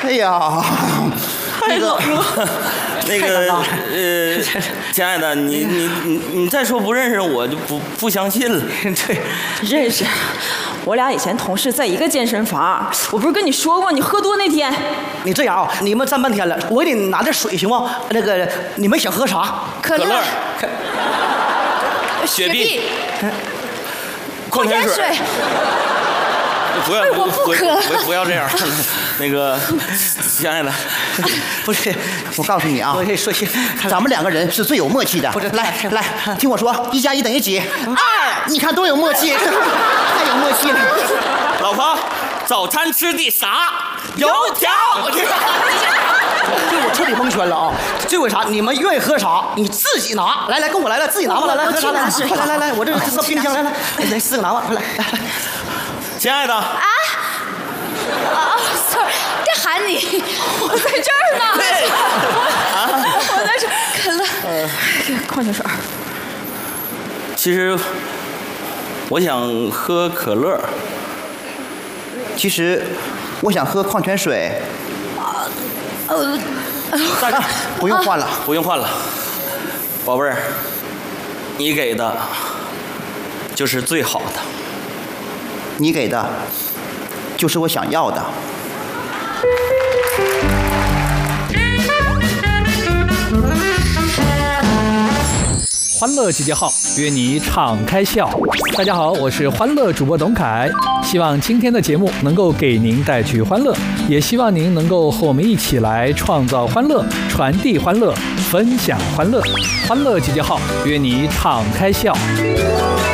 哎呀， 太冷了。 那个亲爱的，你再说不认识我就不相信了。 对， 认识，我俩以前同事在一个健身房。我不是跟你说过你喝多那天？ 你这样啊，你们站半天了，我给你拿点水行吗？那个你们想喝啥？ 可乐、雪碧、矿泉水。不要， 我不渴。 不要这样。那个，亲爱的， 不是，我告诉你啊，我跟你说，咱们两个人是最有默契的。不是，来，听我说，1加1等于几？2。你看多有默契，太有默契了。 老婆，早餐吃的啥？油条。 这我彻底蒙圈了啊！这为啥？你们愿意喝啥？你自己拿。来，跟我来，自己拿吧。来，喝啥？来，我这冰箱，来，4个拿吧，快来。 亲爱的啊，sorry， 该喊你，我在这儿呢。 对， 我在这儿，可乐，矿泉水。 其实我想喝可乐。 其实我想喝矿泉水。不用换了， 不用换了，宝贝儿，你给的就是最好的。 你给的就是我想要的。 欢乐集结号，约你敞开笑。大家好，我是欢乐主播董凯，希望今天的节目能够给您带去欢乐，也希望您能够和我们一起来创造欢乐，传递欢乐，分享欢乐。欢乐集结号，约你敞开笑。